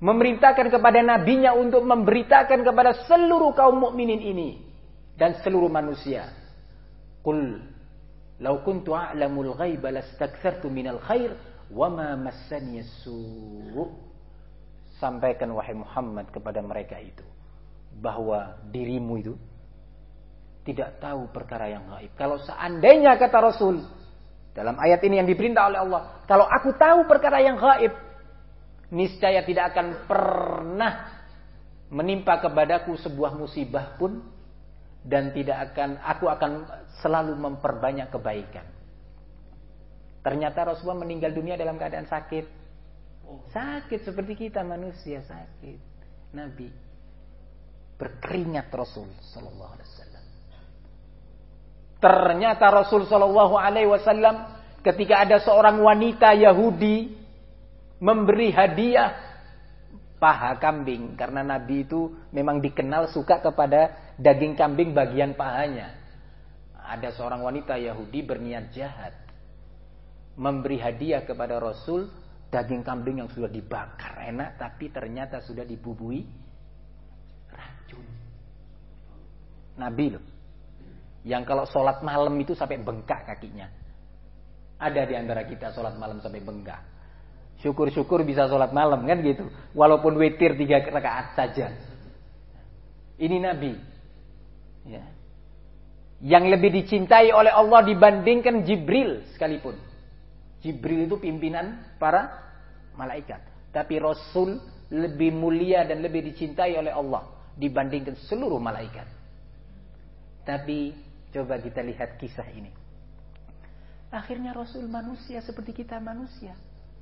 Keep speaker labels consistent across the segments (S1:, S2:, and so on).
S1: memerintahkan kepada nabinya untuk memberitakan kepada seluruh kaum mukminin ini dan seluruh manusia. Qul law kuntu a'lamul ghaiba lastakthartu minal khair wa ma massani as-su'. Sampaikan wahai Muhammad kepada mereka itu bahwa dirimu itu tidak tahu perkara yang gaib. Kalau seandainya kata Rasul dalam ayat ini yang diperintah oleh Allah, kalau aku tahu perkara yang gaib, niscaya tidak akan pernah menimpa kepadaku sebuah musibah pun, dan aku akan selalu memperbanyak kebaikan. Ternyata Rasulullah meninggal dunia dalam keadaan sakit. Sakit seperti kita manusia, sakit. Nabi berkeringat Rasul sallallahu alaihi wasallam. Ternyata Rasul sallallahu alaihi wasallam ketika ada seorang wanita Yahudi memberi hadiah paha kambing, karena Nabi itu memang dikenal suka kepada daging kambing bagian pahanya. Ada seorang wanita Yahudi berniat jahat memberi hadiah kepada Rasul daging kambing yang sudah dibakar enak, tapi ternyata sudah dibubuhi racun. Nabi loh, yang kalau sholat malam itu sampai bengkak kakinya. Ada di antara kita sholat malam sampai bengkak. Syukur-syukur bisa sholat malam kan gitu, walaupun witir 3 rakaat saja. Ini Nabi, ya, yang lebih dicintai oleh Allah dibandingkan Jibril sekalipun. Jibril itu pimpinan para malaikat, tapi Rasul lebih mulia dan lebih dicintai oleh Allah dibandingkan seluruh malaikat. Tapi coba kita lihat kisah ini. Akhirnya Rasul manusia seperti kita manusia.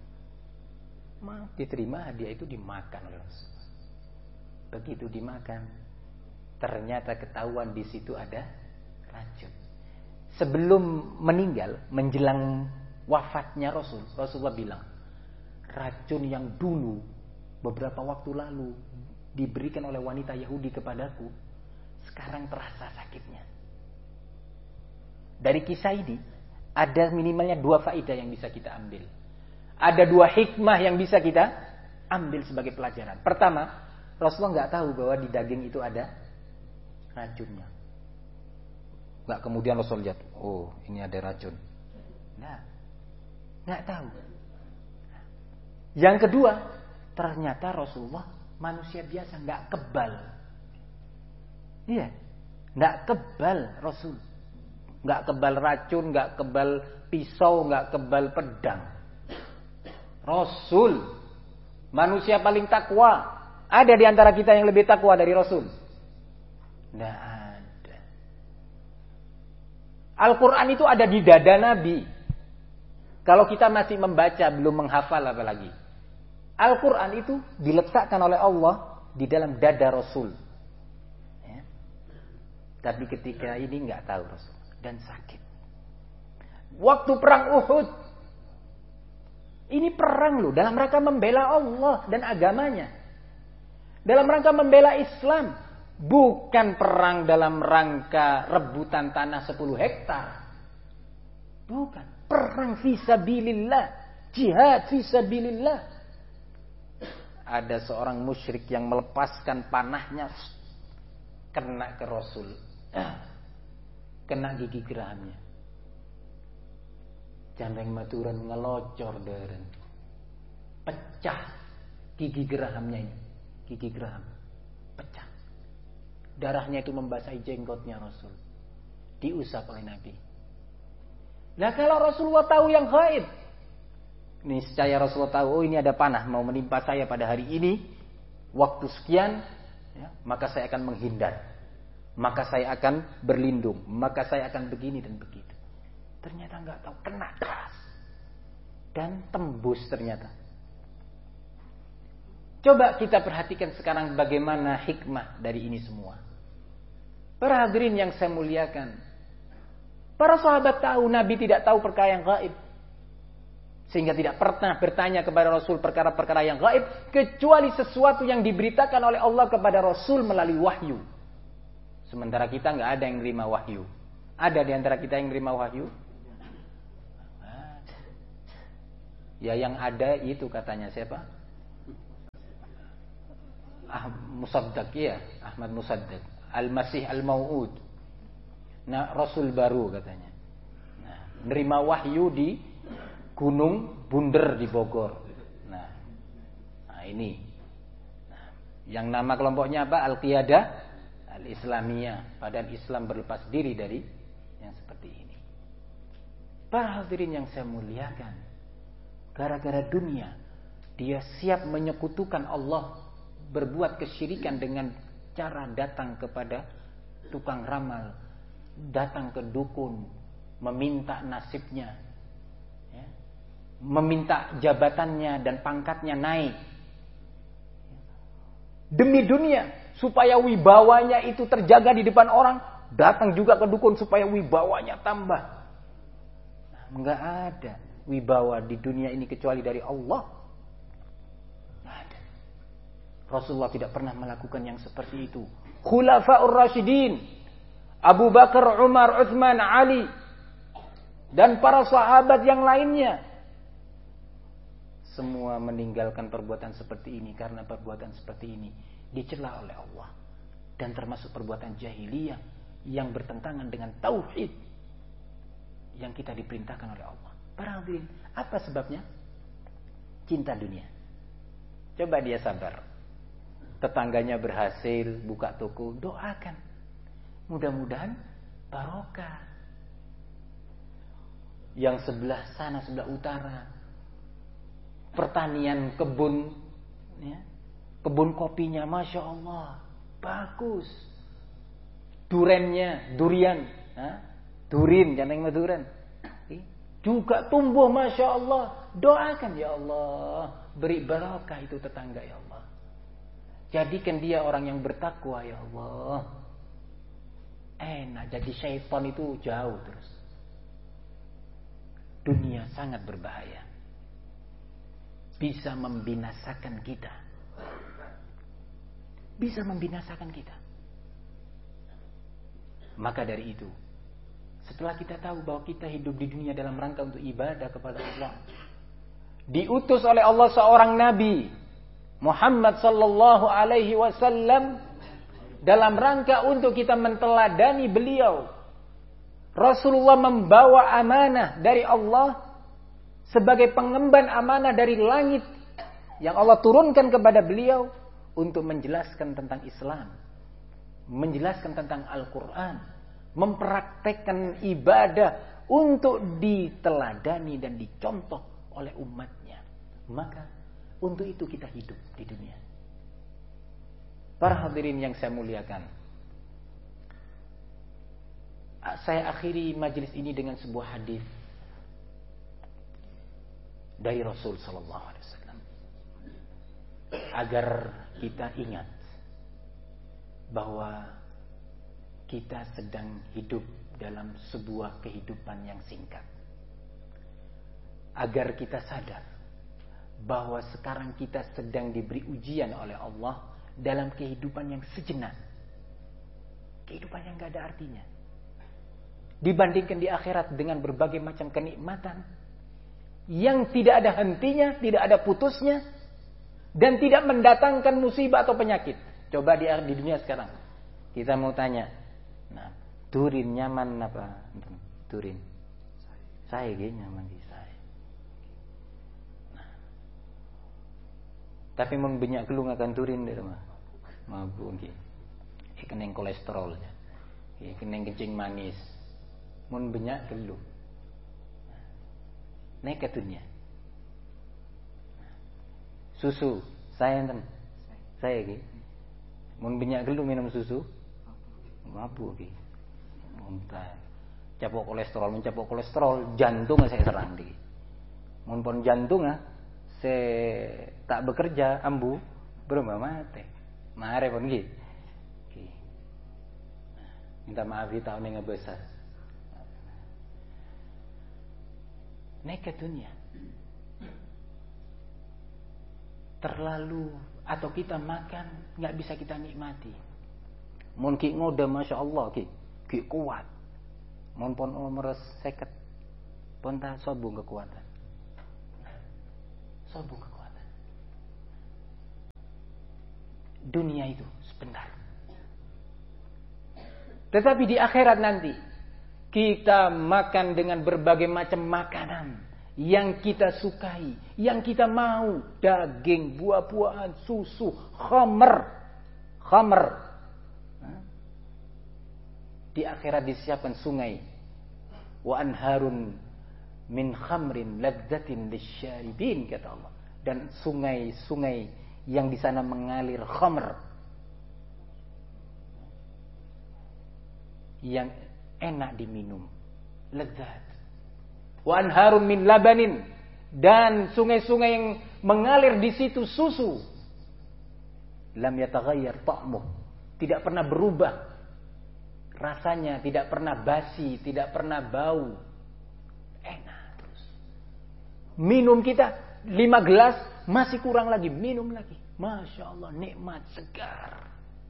S1: Diterima hadiah itu, dimakan oleh Rasul. Begitu dimakan, ternyata ketahuan di situ ada racun. Sebelum meninggal, menjelang wafatnya Rasulullah bilang, racun yang dulu beberapa waktu lalu diberikan oleh wanita Yahudi kepadaku, sekarang terasa sakitnya. Dari kisah ini ada minimalnya 2 faedah yang bisa kita ambil. Ada 2 hikmah yang bisa kita ambil sebagai pelajaran. Pertama, Rasulullah nggak tahu bahwa di daging itu ada racunnya. Nggak kemudian Rasul lihat, oh ini ada racun. Nah, nggak tahu. Yang kedua, ternyata Rasulullah manusia biasa, nggak kebal. Iya, nggak kebal Rasul, nggak kebal racun, nggak kebal pisau, nggak kebal pedang. Rasul manusia paling takwa. Ada di antara kita yang lebih takwa dari Rasul? Nggak ada. Al-Quran itu ada di dada Nabi. Kalau kita masih membaca, belum menghafal apalagi. Al-Quran itu diletakkan oleh Allah di dalam dada Rasul. Ya. Tapi ketika ini nggak tahu Rasul dan sakit. Waktu perang Uhud, ini perang loh, dalam rangka membela Allah dan agamanya, dalam rangka membela Islam, bukan perang dalam rangka rebutan tanah 10 hektar. Bukan, perang fisabilillah, jihad fisabilillah. Ada seorang musyrik yang melepaskan panahnya, kena ke Rasul, kena gigi gerahamnya. Jandeng maturan ngelocor deren, pecah gigi gerahamnya ini, gigi geraham pecah, darahnya itu membasahi jenggotnya Rasul, diusap oleh Nabi. Nah kalau Rasulullah tahu yang gaib, niscaya Rasulullah tahu, oh ini ada panah mau menimpa saya pada hari ini, waktu sekian, ya, maka saya akan menghindar, maka saya akan berlindung, maka saya akan begini dan begitu. Ternyata nggak tahu, kena keras dan tembus ternyata. Coba kita perhatikan sekarang bagaimana hikmah dari ini semua. Para hadirin yang saya muliakan, para sahabat tahu Nabi tidak tahu perkara yang gaib, sehingga tidak pernah bertanya kepada Rasul perkara-perkara yang gaib, kecuali sesuatu yang diberitakan oleh Allah kepada Rasul melalui wahyu. Sementara kita nggak ada yang menerima wahyu. Ada di antara kita yang menerima wahyu? Ya yang ada itu katanya siapa? Musaddaq ya, Ahmad Musaddaq, Al-Masih Al-Mau'ud. Nah, Rasul baru katanya. Nah, nerima wahyu di Gunung Bunder di Bogor. Nah ini. Nah, yang nama kelompoknya apa? Al-Qiyadah Al-Islamiyah. Padahal Islam berlepas diri dari yang seperti ini. Para hadirin yang saya muliakan, gara-gara dunia dia siap menyekutukan Allah, berbuat kesyirikan dengan cara datang kepada tukang ramal, datang ke dukun, meminta nasibnya, ya, meminta jabatannya dan pangkatnya naik demi dunia, supaya wibawanya itu terjaga di depan orang. Datang juga ke dukun supaya wibawanya tambah. Nah, enggak ada wibawa di dunia ini kecuali dari Allah. Enggak ada. Rasulullah tidak pernah melakukan yang seperti itu. Khulafaur Rasyidin, Abu Bakar, Umar, Utsman, Ali, dan para sahabat yang lainnya, semua meninggalkan perbuatan seperti ini karena perbuatan seperti ini dicela oleh Allah dan termasuk perbuatan jahiliyah yang bertentangan dengan tauhid yang kita diperintahkan oleh Allah. Para hadirin, apa sebabnya? Cinta dunia. Coba dia sabar. Tetangganya berhasil buka toko, doakan. Mudah-mudahan barokah. Yang sebelah sana, sebelah utara, pertanian kebun, ya, kebun kopinya, masya Allah, bagus. Durian, durin, jangan yang duren, juga tumbuh, masya Allah. Doakan, ya Allah, beri barakah itu tetangga, ya Allah. Jadikan dia orang yang bertakwa, ya Allah. Enak, jadi syaitan itu jauh terus. Dunia sangat berbahaya, bisa membinasakan kita. Bisa membinasakan kita. Maka dari itu, setelah kita tahu bahwa kita hidup di dunia dalam rangka untuk ibadah kepada Allah, diutus oleh Allah seorang Nabi Muhammad sallallahu alaihi wasallam dalam rangka untuk kita menteladani beliau. Rasulullah membawa amanah dari Allah sebagai pengemban amanah dari langit yang Allah turunkan kepada beliau untuk menjelaskan tentang Islam, menjelaskan tentang Al-Quran, mempraktekkan ibadah untuk diteladani dan dicontoh oleh umatnya. Maka untuk itu kita hidup di dunia. Para hadirin yang saya muliakan, saya akhiri majelis ini dengan sebuah hadis dari Rasul sallallahu alaihi wasallam agar kita ingat bahwa kita sedang hidup dalam sebuah kehidupan yang singkat. Agar kita sadar bahwa sekarang kita sedang diberi ujian oleh Allah dalam kehidupan yang sejenak. Kehidupan yang gak ada artinya. Dibandingkan di akhirat dengan berbagai macam kenikmatan yang tidak ada hentinya, tidak ada putusnya, dan tidak mendatangkan musibah atau penyakit. Coba di dunia sekarang kita mau tanya, nah, durin nyaman apa? Durin saya nyaman di saya. Nah, tapi membenyak gelung akan durin di rumah mabuk nggih. Keneng kolesterol ya. Keneng kencing manis. Mun benyak gelung. Nekat dunia. Susu, saya enten. Saya iki. Mun benyak gelung minum susu, mabuk iki. Muntah. Capok kolesterol, jantung saya serang iki. Mun pon jantung saya tak bekerja ambu, berubah mati. Mare pon iki. Minta maaf di tahun yang ngebesar. Nekat dunia. Terlalu, atau kita makan nggak bisa kita nikmati. Mun ki ngoda masya Allah ki kuat. Mun pon meres seket pon ta sobung kekuatan. Sobung kekuatan. dunia itu sebentar. Tetapi di akhirat nanti kita makan dengan berbagai macam makanan yang kita sukai, yang kita mau, daging, buah-buahan, susu, khamr. Di akhirat disiapkan sungai, wa anharun min khamrin ladzatin lisyaribin, kata Allah. Dan sungai-sungai yang di sana mengalir khamr, yang enak diminum, lezat. Wa anharun min labanin, dan sungai-sungai yang mengalir di situ susu. Lam yataghayyar ta'muh, tidak pernah berubah rasanya, tidak pernah basi, tidak pernah bau. Enak terus. Minum kita 5 gelas, masih kurang lagi, minum lagi. Masya Allah, nikmat, segar.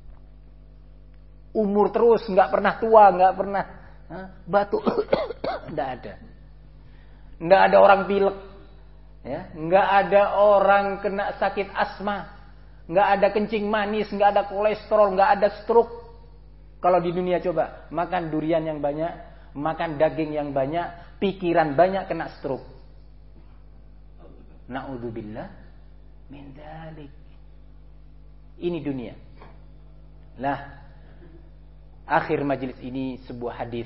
S1: Umur terus, nggak pernah tua, nggak pernah batuk, nggak ada. Nggak ada orang pilek, ya, nggak ada orang kena sakit asma, nggak ada kencing manis, nggak ada kolesterol, nggak ada stroke. Kalau di dunia coba makan durian yang banyak, makan daging yang banyak, pikiran banyak, kena stroke. Na'udzubillah min dzalik. Ini dunia. Lah, akhir majelis ini sebuah hadis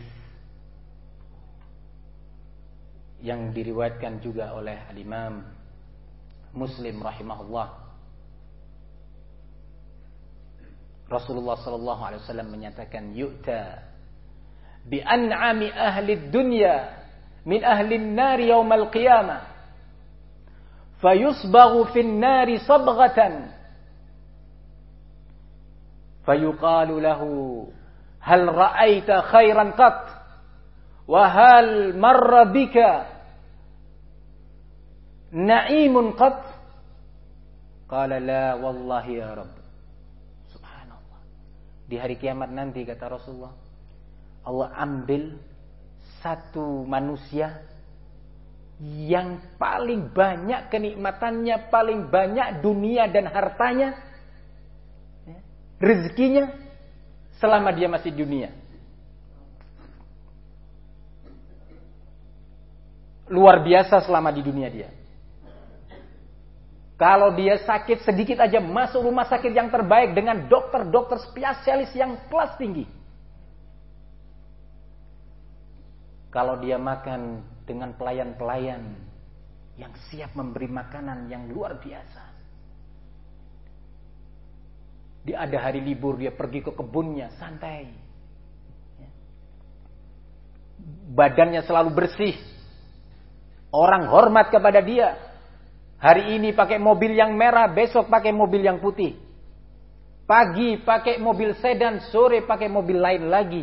S1: yang diriwayatkan juga oleh Al-Imam Muslim rahimahullah. Rasulullah sallallahu alaihi wasallam menyatakan, yu'ta bi an'ami ahli dunya min ahli an-nar yaumal qiyamah fayusbaghu fin nari sabghatan fayuqalu lahu hal ra'aita khairan qat wa hal marra bika na'imun qat? Qala la wallahi ya Rabb. Subhanallah. Di hari kiamat nanti, kata Rasulullah, Allah ambil satu manusia yang paling banyak kenikmatannya, paling banyak dunia dan hartanya, rezekinya selama dia masih dunia. Luar biasa selama di dunia dia. Kalau dia sakit sedikit aja, masuk rumah sakit yang terbaik dengan dokter-dokter spesialis yang kelas tinggi. Kalau dia makan dengan pelayan-pelayan yang siap memberi makanan yang luar biasa. Dia ada hari libur, dia pergi ke kebunnya, santai. Badannya selalu bersih. Orang hormat kepada dia. Hari ini pakai mobil yang merah, besok pakai mobil yang putih. Pagi pakai mobil sedan, sore pakai mobil lain lagi.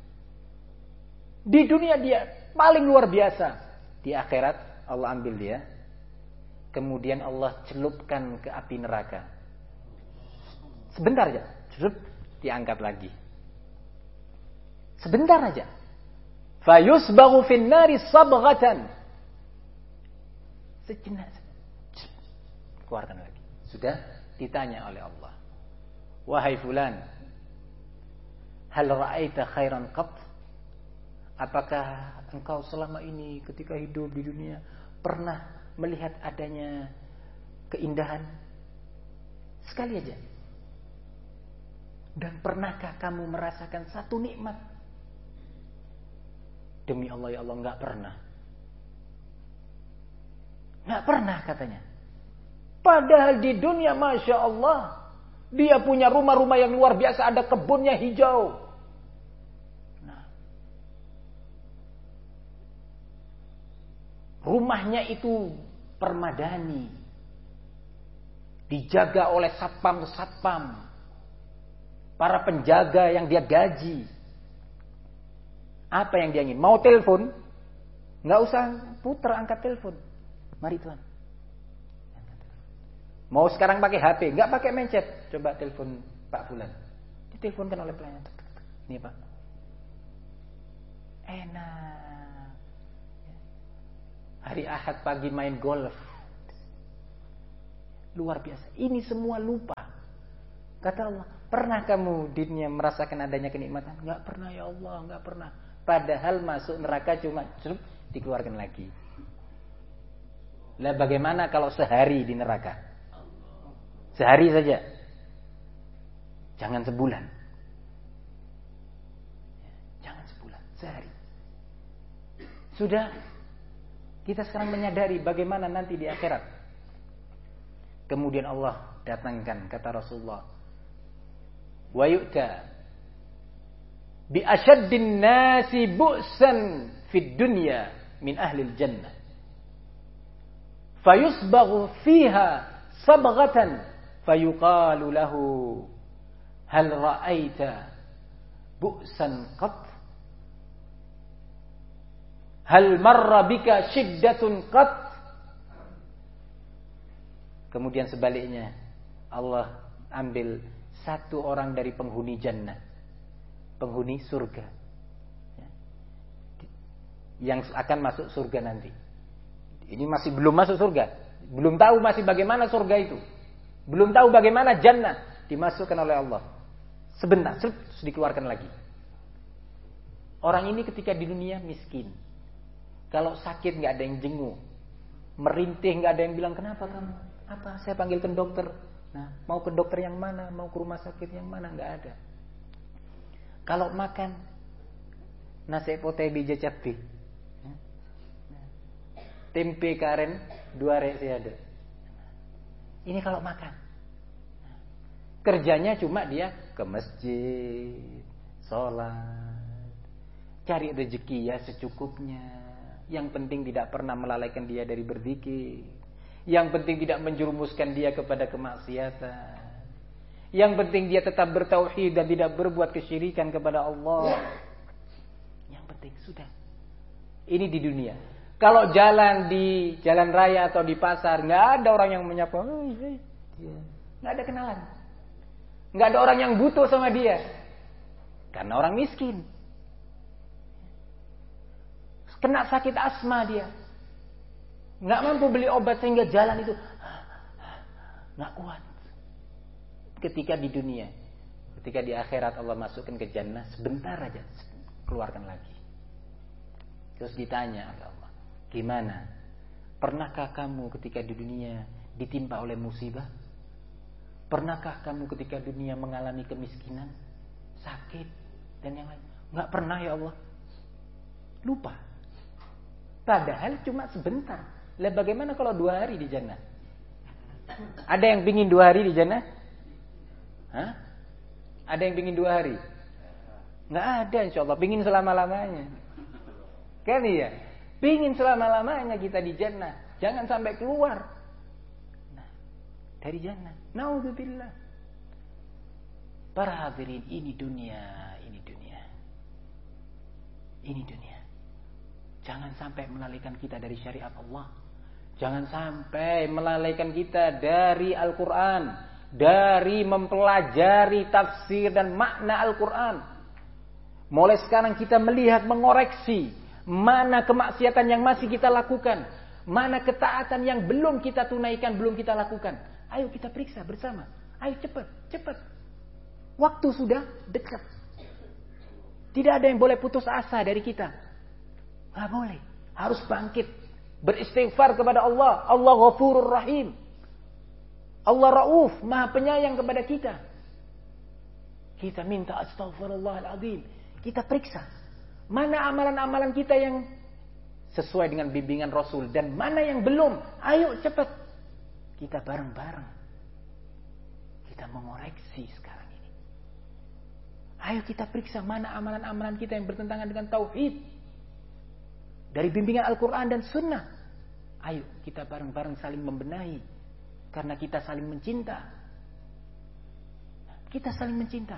S1: Di dunia dia paling luar biasa. Di akhirat Allah ambil dia. Kemudian Allah celupkan ke api neraka. Sebentar aja, diangkat lagi. Sebentar aja. Fayusbaghu fin nari sabghatan. Sejenak. Keluarkan lagi. Sudah ditanya oleh Allah. Wahai fulan, hal ra'aita khairan qat? Apakah engkau selama ini ketika hidup di dunia pernah melihat adanya keindahan? Sekali aja. Dan pernahkah kamu merasakan satu nikmat? Demi Allah ya Allah, enggak pernah. Enggak pernah katanya. Padahal di dunia Masya Allah, dia punya rumah-rumah yang luar biasa, ada kebunnya hijau. Nah, rumahnya itu permadani, dijaga oleh satpam-satpam, para penjaga yang dia gaji. Apa yang dia ingin? Mau telepon? Nggak usah putar angkat telepon. Mari Tuhan. Mau sekarang pakai HP, nggak pakai mencet. Coba telepon Pak Fulan. Diteleponkan oleh pelayan. Ini Pak. Enak. Hari Ahad pagi main golf. Luar biasa. Ini semua lupa. Kata Allah, pernah kamu di dunia merasakan adanya kenikmatan? Enggak pernah ya Allah, enggak pernah. Padahal masuk neraka cuma dikeluarkan lagi. Lah bagaimana kalau sehari di neraka? Sehari saja. Jangan sebulan. Jangan sebulan, sehari. Sudah, kita sekarang menyadari bagaimana nanti di akhirat. Kemudian Allah datangkan, kata Rasulullah, wa yu'ta bi asyaddin nasi bu'san fid dunya min ahlil jannah fayusbaghu fiha sabghatan fayuqalu lahu hal ra'aita bu'san qat hal marra bika shiddatun qat. Kemudian sebaliknya Allah ambil satu orang dari penghuni jannah, penghuni surga, yang akan masuk surga nanti. Ini masih belum masuk surga, belum tahu masih bagaimana surga itu, belum tahu bagaimana jannah, dimasukkan oleh Allah. Sebentar, terus dikeluarkan lagi. Orang ini ketika di dunia miskin, kalau sakit nggak ada yang jenguk, merintih nggak ada yang bilang kenapa kamu, apa saya panggilkan dokter. Nah, mau ke dokter yang mana, mau ke rumah sakit yang mana, nggak ada. Kalau makan nasi potai bija cabai, tempe karen 2 resi ada. Ini kalau makan. Kerjanya cuma dia ke masjid, sholat, cari rezeki ya secukupnya. Yang penting tidak pernah melalaikan dia dari berzikir. Yang penting tidak menjerumuskan dia kepada kemaksiatan. Yang penting dia tetap bertauhid dan tidak berbuat kesyirikan kepada Allah. Yang penting sudah. Ini di dunia. Kalau jalan di jalan raya atau di pasar, nggak ada orang yang menyapa, nggak ada kenalan, nggak ada orang yang butuh sama dia, karena orang miskin. Kena sakit asma dia, nggak mampu beli obat sehingga jalan itu nggak kuat. Ketika di dunia, ketika di akhirat Allah masukkan ke jannah, sebentar aja keluarkan lagi. Terus ditanya oleh Allah, gimana? Pernahkah kamu ketika di dunia ditimpa oleh musibah? Pernahkah kamu ketika dunia mengalami kemiskinan, sakit dan yang lain? Nggak pernah ya Allah. Lupa. Padahal cuma sebentar. Lah bagaimana kalau 2 hari di jannah? Ada yang pingin 2 hari di jannah? Hah? Ada yang pingin 2 hari? Nggak ada, insya Allah. Pingin selama-lamanya. Kan iya? Pingin selama-lamanya kita di jannah. Jangan sampai keluar. Nah, dari jannah. Naudzubillah. Para hadirin, ini dunia. Ini dunia. Ini dunia. Jangan sampai melalaikan kita dari syariat Allah. Jangan sampai melalaikan kita dari Al-Quran. Dari mempelajari tafsir dan makna Al-Quran. Mulai sekarang kita melihat, mengoreksi mana kemaksiatan yang masih kita lakukan, mana ketaatan yang belum kita tunaikan, belum kita lakukan. Ayo kita periksa bersama. Ayo cepat. Waktu sudah dekat. Tidak ada yang boleh putus asa dari kita. Gak boleh. Harus bangkit, beristighfar kepada Allah. Allah Ghafurur Rahim. Allah Rauf, Maha Penyayang kepada kita. Kita minta astaghfirullahaladzim. Kita periksa mana amalan-amalan kita yang sesuai dengan bimbingan Rasul dan mana yang belum. Ayo cepat. Kita bareng-bareng. Kita mengoreksi sekarang ini. Ayo kita periksa mana amalan-amalan kita yang bertentangan dengan tauhid dari bimbingan Al-Quran dan Sunnah. Ayo kita bareng-bareng saling membenahi, karena kita saling mencinta. Kita saling mencinta.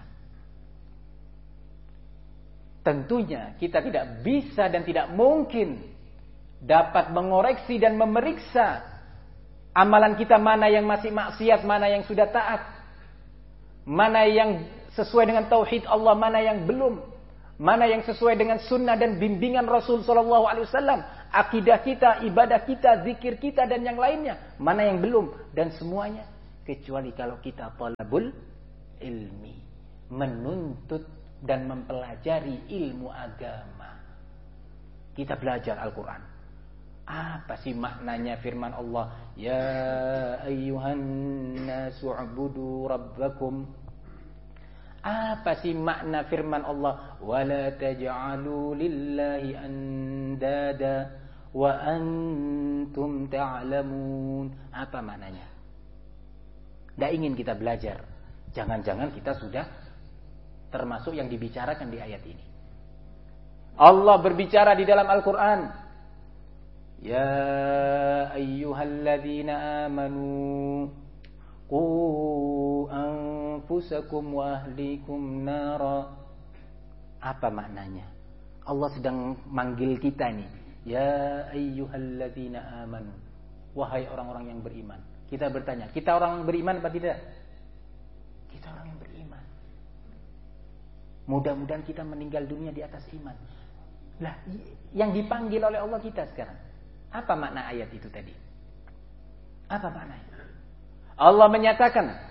S1: Tentunya kita tidak bisa dan tidak mungkin dapat mengoreksi dan memeriksa amalan kita, mana yang masih maksiat, mana yang sudah taat, mana yang sesuai dengan tauhid Allah, mana yang belum, mana yang sesuai dengan sunnah dan bimbingan Rasul sallallahu alaihi wasallam, akidah kita, ibadah kita, zikir kita dan yang lainnya, mana yang belum, dan semuanya kecuali kalau kita talabul ilmi. Menuntut dan mempelajari ilmu agama. Kita belajar Al-Quran. Apa sih maknanya firman Allah? Ya ayyuhan nasu ubudu rabbakum. Apa sih makna firman Allah? Wala taj'alu lillahi andada wa antum ta'lamun. Apa maknanya? Tidak ingin kita belajar. Jangan-jangan kita sudah termasuk yang dibicarakan di ayat ini. Allah berbicara di dalam Al-Quran. Ya ayyuhalladzina amanu qu anfusakum wa ahlikum nara. Apa maknanya? Allah sedang manggil kita nih. Ya ayyuhalladzina amanu. Wahai orang-orang yang beriman. Kita bertanya, kita orang beriman apa tidak? Kita orang yang beriman. Mudah-mudahan kita meninggal dunia di atas iman. Lah, yang dipanggil oleh Allah kita sekarang. Apa makna ayat itu tadi? Apa maknanya? Allah menyatakan,